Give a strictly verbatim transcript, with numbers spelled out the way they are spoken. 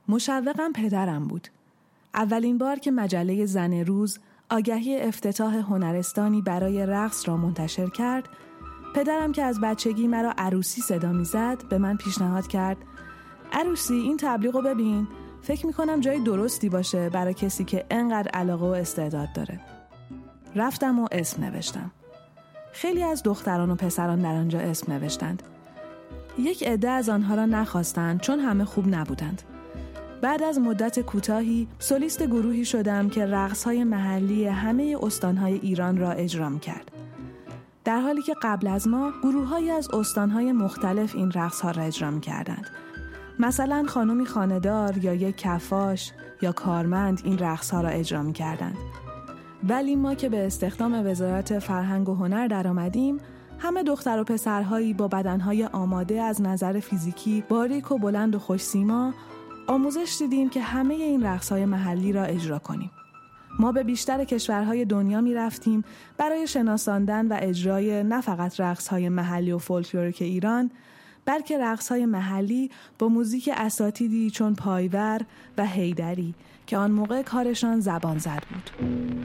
مشوقم پدرم بود. اولین بار که مجله زن روز آگهی افتتاح هنرستانی برای رقص را منتشر کرد، پدرم که از بچگی مرا عروسی صدا می‌زد به من پیشنهاد کرد: عروسی، این تبلیغو ببین، فکر می‌کنم جای درستی باشه برای کسی که انقدر علاقه و استعداد داره. رفتم و اسم نوشتم. خیلی از دختران و پسران در آنجا اسم نوشتند. یک عده از آنها را نخواستند چون همه خوب نبودند. بعد از مدت کوتاهی سولیست گروهی شدم که رقص‌های محلی همه استان‌های ایران را اجرا می‌کرد. در حالی که قبل از ما گروه‌هایی از استان‌های مختلف این رقص‌ها را اجرا می‌کردند. مثلا خانومی خانه‌دار یا یک کفاش یا کارمند این رقص‌ها را اجرا می‌کردند. ولی ما که به استخدام وزارت فرهنگ و هنر در آمدیم، همه دختر و پسرهایی با بدنهای آماده از نظر فیزیکی، باریک و بلند و خوش‌سیما آموزش دیدیم که همه این رقص‌های محلی را اجرا کنیم. ما به بیشتر کشورهای دنیا می رفتیم برای شناساندن و اجرای نه فقط رقص‌های محلی و فولکلوریک ایران، بلکه رقص‌های محلی با موزیک اساتیدی چون پایور و حیدری که آن موقع کارشان زبان زد بود.